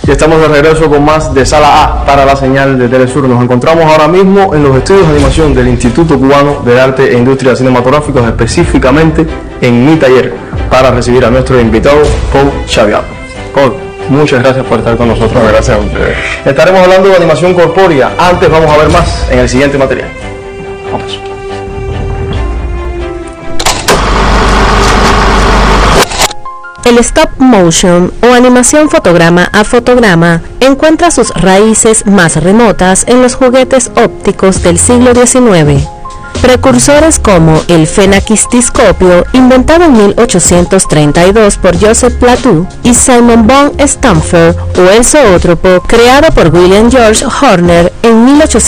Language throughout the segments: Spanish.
Y estamos de regreso con más de Sala A para la señal de Telesur. Nos encontramos ahora mismo en los estudios de animación del Instituto Cubano de Arte e Industria Cinematográficos, específicamente en mi taller, para recibir a nuestro invitado, Paul Chaviano. Paul, muchas gracias por estar con nosotros. Gracias a ustedes. Estaremos hablando de animación corpórea. Antes vamos a ver más en el siguiente material. Vamos. El stop motion o animación fotograma a fotograma encuentra sus raíces más remotas en los juguetes ópticos del siglo XIX. Precursores como el fenaquistiscopio, inventado en 1832 por Joseph Plateau, y Simon von Stampfer, o el zoótropo, creado por William George Horner en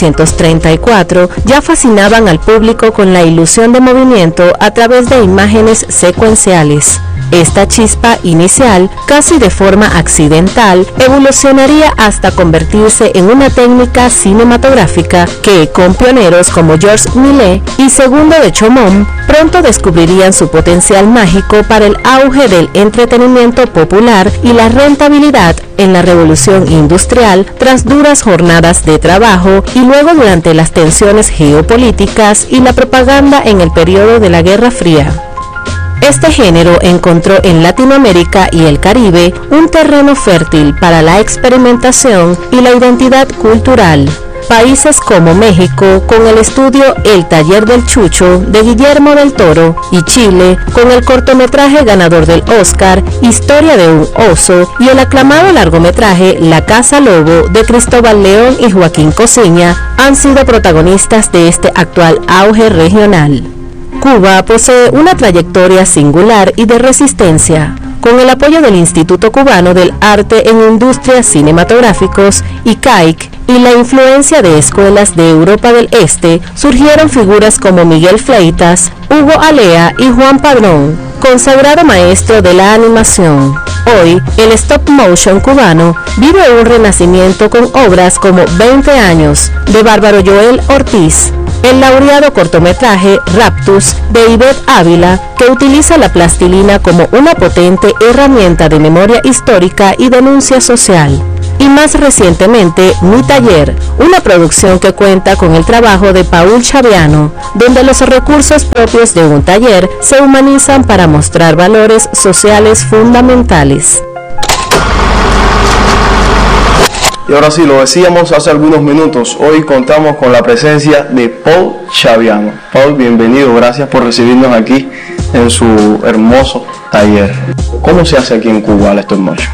1834, ya fascinaban al público con la ilusión de movimiento a través de imágenes secuenciales. Esta chispa inicial, casi de forma accidental, evolucionaría hasta convertirse en una técnica cinematográfica que, con pioneros como Georges Millet y Segundo de Chaumont, pronto descubrirían su potencial mágico para el auge del entretenimiento popular y la rentabilidad en la revolución industrial tras duras jornadas de trabajo y luego durante las tensiones geopolíticas y la propaganda en el periodo de la Guerra Fría. Este género encontró en Latinoamérica y el Caribe un terreno fértil para la experimentación y la identidad cultural. Países como México con el estudio El Taller del Chucho de Guillermo del Toro y Chile con el cortometraje ganador del Oscar Historia de un oso y el aclamado largometraje La Casa Lobo de Cristóbal León y Joaquín Cosiña han sido protagonistas de este actual auge regional. Cuba posee una trayectoria singular y de resistencia. Con el apoyo del Instituto Cubano del Arte en Industrias Cinematográficos, ICAIC, y la influencia de escuelas de Europa del Este, surgieron figuras como Miguel Fleitas, Hugo Alea y Juan Padrón, consagrado maestro de la animación. Hoy, el stop motion cubano vive un renacimiento con obras como 20 años, de Bárbaro Joel Ortiz, el laureado cortometraje Raptus de Ivette Ávila, que utiliza la plastilina como una potente herramienta de memoria histórica y denuncia social. Y más recientemente, Mi Taller, una producción que cuenta con el trabajo de Paul Chaviano, donde los recursos propios de un taller se humanizan para mostrar valores sociales fundamentales. Y ahora sí, lo decíamos hace algunos minutos, hoy contamos con la presencia de Paul Chaviano. Paul, bienvenido, gracias por recibirnos aquí en su hermoso taller. ¿Cómo se hace aquí en Cuba el stop motion?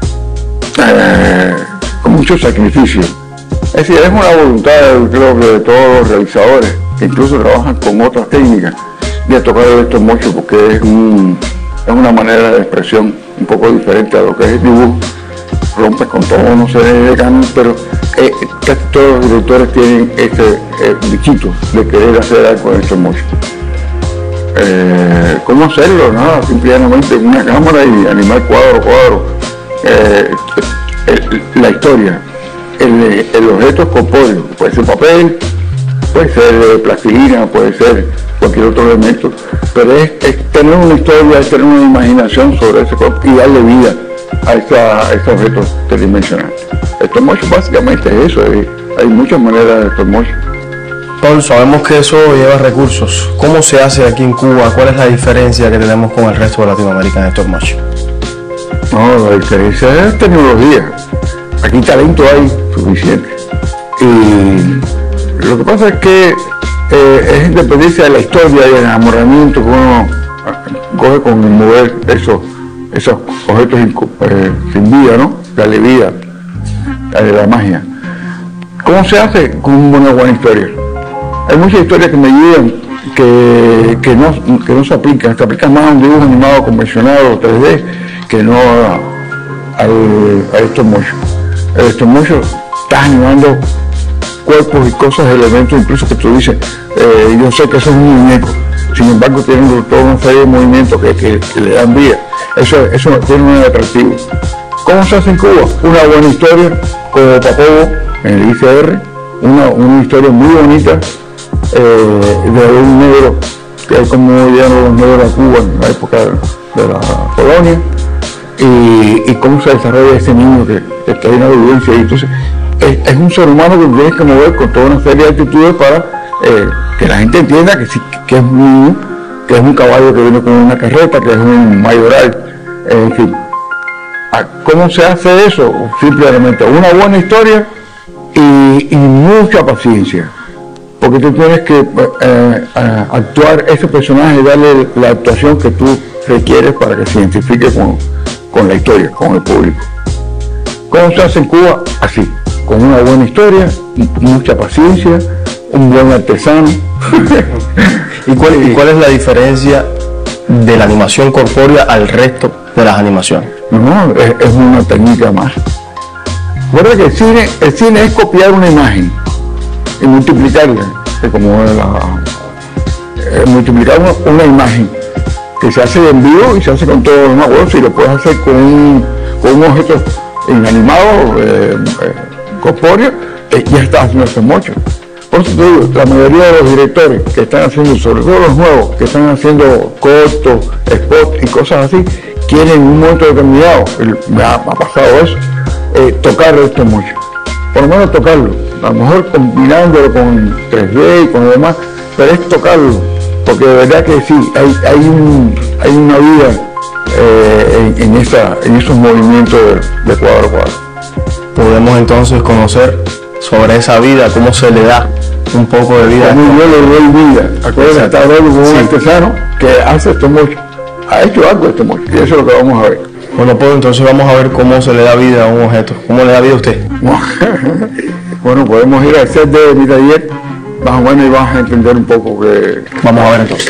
Con mucho sacrificio. Es decir, es una voluntad, creo que de todos los realizadores, que incluso trabajan con otras técnicas, de tocar el stop motion, porque es una manera de expresión un poco diferente a lo que es el dibujo. Rompe con todo, no se dejan, pero casi todos los directores tienen este bichito de querer hacer algo en stop motion. ¿Cómo hacerlo? Nada, simplemente una cámara y animar cuadro a cuadro. La historia, el objeto corpóreo, puede ser papel, puede ser plastilina, puede ser cualquier otro elemento, pero es tener una historia, es tener una imaginación sobre ese cuerpo y darle vida a ese objeto tridimensional. El stop motion básicamente es eso, hay muchas maneras de stop motion. Paul, sabemos que eso lleva recursos. ¿Cómo se hace aquí en Cuba? ¿Cuál es la diferencia que tenemos con el resto de Latinoamérica en stop motion? No, la diferencia es tecnología. Aquí talento hay suficiente. Y lo que pasa es que es independencia de la historia y el enamoramiento que uno coge con el mover esos objetos sin vida, ¿no? Darle vida, darle la magia. ¿Cómo se hace? Con una buena historia. Hay muchas historias que me ayudan que no se aplican más a un dibujo animado convencional 3D que no al stop motion. El stop motion está animando cuerpos y cosas, elementos incluso que tú dices, yo sé que eso es un muñeco, sin embargo tienen toda una serie de movimientos que le dan vida. Eso tiene un atractivo. ¿Cómo se hace en Cuba? Una buena historia, como Papovo en el ICR, una historia muy bonita de un negro, que es como llaman los negros a Cuba en la época de la colonia, y cómo se desarrolla ese niño que está en la vivencia. Y entonces es un ser humano que tienes que mover con toda una serie de actitudes para que la gente entienda que es un niño, que es un caballo que viene con una carreta, que es un mayoral, en fin. ¿Cómo se hace eso? Simplemente una buena historia y mucha paciencia, porque tú tienes que actuar ese personaje y darle la actuación que tú requieres para que se identifique con la historia, con el público. ¿Cómo se hace en Cuba? Así, con una buena historia, mucha paciencia, un buen artesano. ¿Y cuál es la diferencia de la animación corpórea al resto de las animaciones? No, es una técnica más. Recuerda que el cine es copiar una imagen y multiplicarla, multiplicar una imagen que se hace en vivo y se hace con todo lo demás. Bueno, si lo puedes hacer con un objeto inanimado, corpóreo, ya estás haciendo stop motion. Por eso te digo, la mayoría de los directores que están haciendo, sobre todo los nuevos, que están haciendo cortos, spots y cosas así, quieren en un momento determinado, me ha pasado eso, tocar esto mucho. Por lo menos tocarlo, a lo mejor combinándolo con 3D y con lo demás, pero es tocarlo, porque de verdad que sí, hay una vida en esos movimientos de cuadro a cuadro. Podemos entonces conocer sobre esa vida, cómo se le da un poco de vida. Como yo le doy vida. Acuérdense, está hablando con un artesano que hace esto mucho. Ha hecho algo esto mucho. Y eso es lo que vamos a ver. Bueno, pues entonces vamos a ver cómo se le da vida a un objeto. ¿Cómo le da vida a usted? Bueno, podemos ir al set de mi taller, más o menos, y vamos a entender un poco que... Vamos a ver entonces.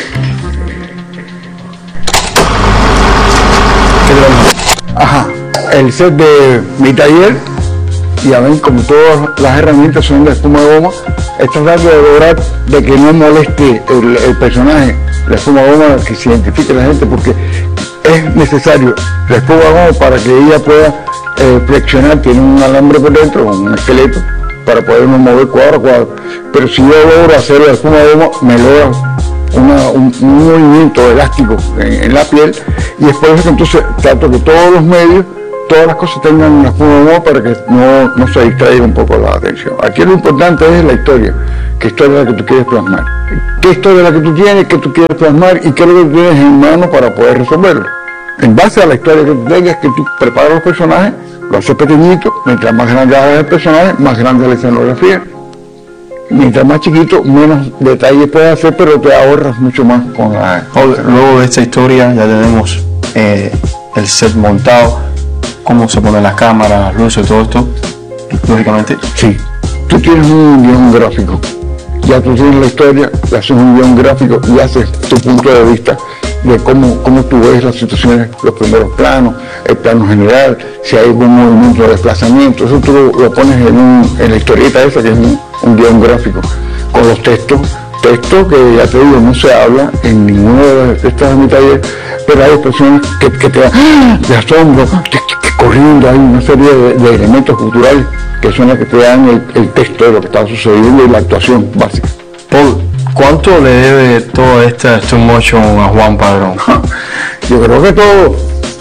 ¿Qué tenemos aquí? Ajá, el set de mi taller, y a ver, como todas las herramientas son de espuma de goma, es tratar de lograr de que no moleste el personaje, la espuma de goma, que se identifique la gente, porque es necesario la espuma de goma para que ella pueda flexionar. Tiene un alambre por dentro, un esqueleto, para podernos mover cuadro a cuadro. Pero si yo logro hacer la espuma de goma, me logra un movimiento elástico en la piel, y es por eso que entonces trato que todos los medios, todas las cosas tengan una espuma de goma para que no se distraiga un poco la atención. Aquí lo importante es la historia, qué historia es la que tú quieres plasmar, qué historia es la que tú tienes, qué tú quieres plasmar y qué es lo que tú tienes en mano para poder resolverlo. En base a la historia que tú tengas, que tú preparas los personajes, lo haces pequeñito, mientras más grande hagas el personaje, más grande la escenografía. Mientras más chiquito, menos detalles puedes hacer, pero te ahorras mucho más con la... Luego de esta historia ya tenemos el set montado, cómo se ponen las cámaras, las luces, todo esto, lógicamente. Sí, tú tienes un guión gráfico, ya tú tienes la historia, le haces un guión gráfico y haces tu punto de vista de cómo tú ves las situaciones, los primeros planos, el plano general, si hay algún movimiento de desplazamiento, eso tú lo pones en la historieta esa, que es un guión gráfico, con los textos que ya te digo, no se habla en ninguno de los textos de mi taller, pero hay expresiones que te dan de asombro, corriendo, hay una serie de elementos culturales que son los que te dan el texto de lo que está sucediendo y la actuación básica. Paul, ¿cuánto le debe toda esta stop motion a Juan Padrón? Yo creo que todo.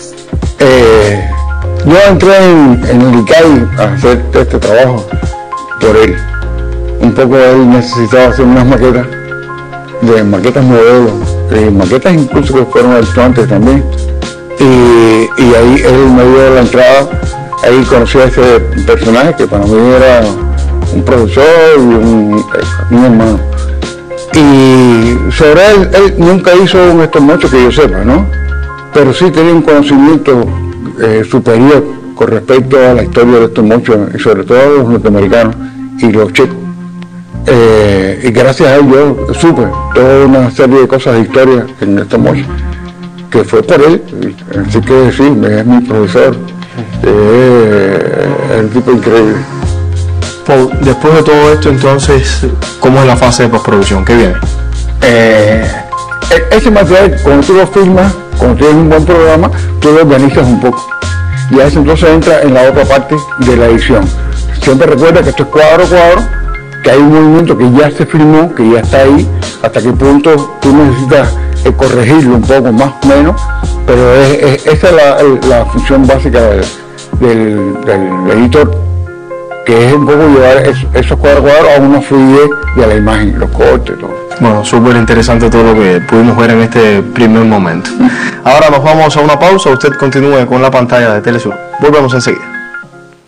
Yo entré en el ICAI a hacer este trabajo por él. Un poco él necesitaba hacer unas maquetas modelos, maquetas incluso que fueron antes también. Y ahí él me dio la entrada, ahí conocí a ese personaje que para mí era un profesor y un hermano. Y sobre él nunca hizo un stop motion que yo sepa, ¿no? Pero sí tenía un conocimiento superior con respecto a la historia de stop motion, y sobre todo a los norteamericanos y los chicos. Y gracias a él yo supe toda una serie de cosas de historia en stop motion, que fue por él, así que sí, es mi profesor, es un tipo increíble. Paul, después de todo esto, entonces, ¿cómo es la fase de postproducción? ¿Qué viene? Ese material, cuando tú lo filmas, cuando tienes un buen programa, tú lo organizas un poco. Y a eso entonces entra en la otra parte de la edición. Siempre recuerda que esto es cuadro a cuadro, que hay un movimiento que ya se filmó, que ya está ahí, hasta qué punto tú necesitas corregirlo un poco, más o menos, pero esa es la función básica del editor, que es un poco llevar esos cuadros a una fluidez de la imagen, los cortes, todo. Bueno, súper interesante todo lo que pudimos ver en este primer momento. Ahora nos vamos a una pausa, usted continúe con la pantalla de Telesur. Volvemos enseguida.